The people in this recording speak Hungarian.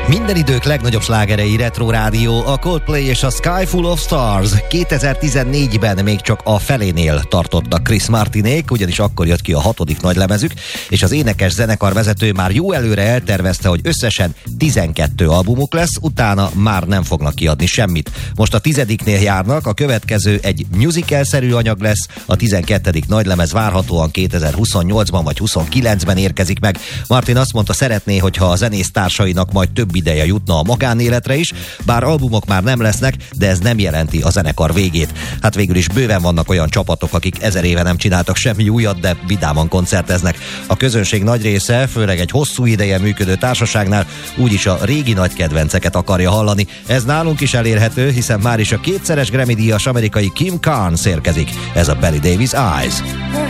Minden idők legnagyobb slágerei Retro Rádió, a Coldplay és a Sky Full of Stars. 2014-ben még csak a felénél tartottak Chris Martinék, ugyanis akkor jött ki a 6. nagylemezük, és az énekes zenekarvezető már jó előre eltervezte, hogy összesen 12 albumuk lesz, utána már nem fognak kiadni semmit. Most a 10-nél járnak, a következő egy musical-szerű anyag lesz, a 12. nagylemez várhatóan 2028-ban vagy 29-ben érkezik meg. Martin azt mondta, szeretné, hogyha a zenész társainak majd több ideje jutna a magánéletre is, bár albumok már nem lesznek, de ez nem jelenti a zenekar végét. Hát végül is bőven vannak olyan csapatok, akik 1000 éve nem csináltak semmi újat, de vidáman koncerteznek. A közönség nagy része, főleg egy hosszú ideje működő társaságnál úgyis a régi nagy kedvenceket akarja hallani. Ez nálunk is elérhető, hiszen már is a 2-szeres Grammy-díjas amerikai Kim Carnes érkezik. Ez a Billy Davis Eyes.